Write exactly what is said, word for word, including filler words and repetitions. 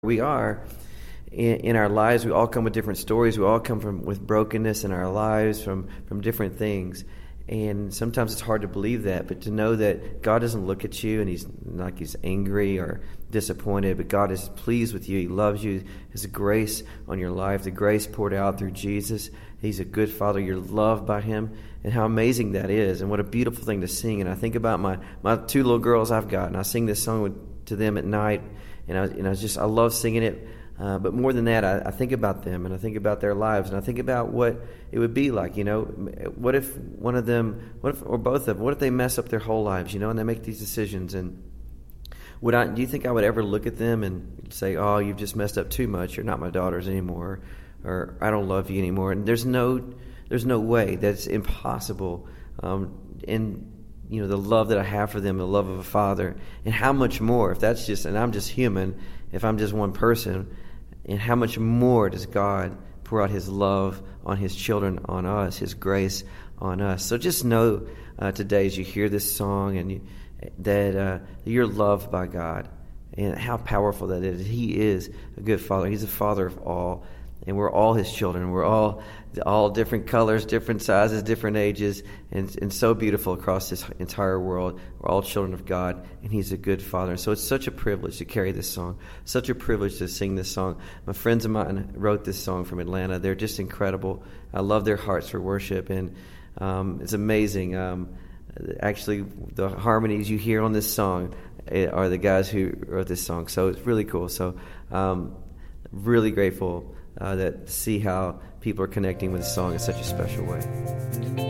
We are in, in our lives. We all come with different stories. We all come from with brokenness in our lives, from from different things. And sometimes it's hard to believe that, but to know that God doesn't look at you and he's like he's angry or disappointed, but God is pleased with you. He loves you. His grace on your life, the grace poured out through Jesus. He's a good Father. You're loved by him, and how amazing that is, and what a beautiful thing to sing. And I think about my, my two little girls I've got, and I sing this song with, to them at night, and I, and I just I love singing it. Uh, but more than that, I, I think about them, and I think about their lives, and I think about what it would be like, you know, what if one of them, what if, or both of them, what if they mess up their whole lives, you know, and they make these decisions, and would I, do you think I would ever look at them and say, oh, you've just messed up too much, you're not my daughters anymore, or I don't love you anymore? And there's no, there's no way. That's impossible. Um, and, you know, the love that I have for them, the love of a father, and how much more, if that's just, and I'm just human, if I'm just one person, and how much more does God pour out his love on his children, on us, his grace on us. So just know uh, today as you hear this song and you, that uh, you're loved by God, and how powerful that is. He is a good Father. He's a Father of all, and we're all his children. We're all all different colors, different sizes, different ages, and, and so beautiful across this entire world. We're all children of God, and he's a good Father. And so it's such a privilege to carry this song, such a privilege to sing this song. My friends of mine wrote this song from Atlanta. They're just incredible. I love their hearts for worship, and um, it's amazing. Um, actually, the harmonies you hear on this song are the guys who wrote this song, so it's really cool. So um, really grateful Uh, that see how people are connecting with the song in such a special way.